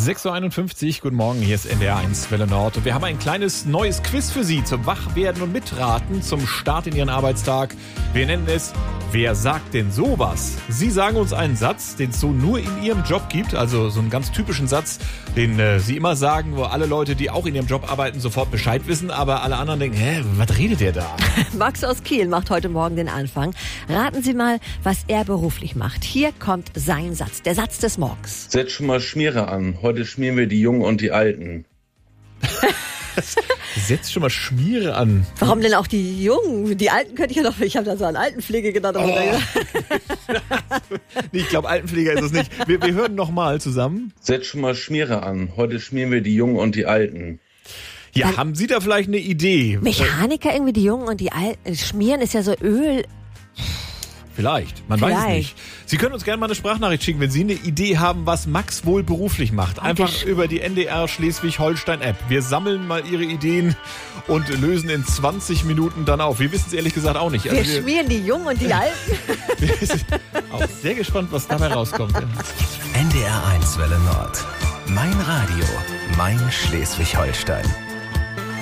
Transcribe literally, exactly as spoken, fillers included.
sechs Uhr einundfünfzig, guten Morgen, hier ist N D R eins Welle Nord und wir haben ein kleines neues Quiz für Sie zum Wachwerden und Mitraten zum Start in Ihren Arbeitstag. Wir nennen es Wer sagt denn sowas? Sie sagen uns einen Satz, den es so nur in Ihrem Job gibt, also so einen ganz typischen Satz, den äh, Sie immer sagen, wo alle Leute, die auch in Ihrem Job arbeiten, sofort Bescheid wissen, aber alle anderen denken, hä, was redet der da? Max aus Kiel macht heute Morgen den Anfang. Raten Sie mal, was er beruflich macht. Hier kommt sein Satz, der Satz des Morgens. Setz schon mal Schmiere an. Heute schmieren wir die Jungen und die Alten. Setz schon mal Schmiere an. Warum denn auch die Jungen? Die Alten könnte ich ja doch, ich habe da so an Altenpflege gedacht. Aber Oh. Nee, ich glaube, Altenpfleger ist es nicht. Wir, wir hören nochmal zusammen. Setz schon mal Schmiere an. Heute schmieren wir die Jungen und die Alten. Ja, Dann- haben Sie da vielleicht eine Idee? Mechaniker irgendwie, die Jungen und die Alten. Schmieren ist ja so Öl. Vielleicht, man weiß es Vielleicht. nicht. Sie können uns gerne mal eine Sprachnachricht schicken, wenn Sie eine Idee haben, was Max wohl beruflich macht. Einfach Dankeschön. über die N D R Schleswig-Holstein-App. Wir sammeln mal Ihre Ideen und lösen in zwanzig Minuten dann auf. Wir wissen es ehrlich gesagt auch nicht. Wir schmieren die Jungen und die Alten. wir sind auch sehr gespannt, was dabei rauskommt. N D R eins Welle Nord. Mein Radio, mein Schleswig-Holstein.